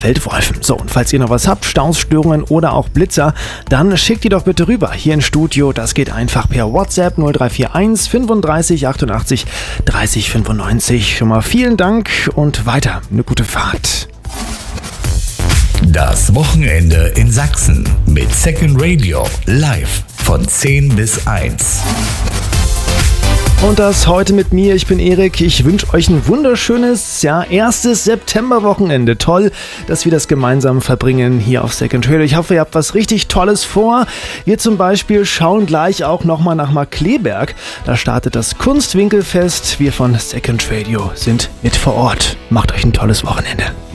Feldwolfen. So, und falls ihr noch was habt, Staus, Störungen oder auch Blitzer, dann schickt die doch bitte rüber hier ins Studio. Das geht einfach per WhatsApp 0341 35 88 30 95. Schon mal vielen Dank und weiter eine gute Fahrt. Das Wochenende in Sachsen mit Second Radio live von 10 bis 1. Und das heute mit mir, ich bin Erik. Ich wünsche euch ein wunderschönes, erstes Septemberwochenende. Toll, dass wir das gemeinsam verbringen hier auf Second Radio. Ich hoffe, ihr habt was richtig Tolles vor. Wir zum Beispiel schauen gleich auch nochmal nach Markkleeberg. Da startet das Kunstwinkelfest. Wir von Second Radio sind mit vor Ort. Macht euch ein tolles Wochenende.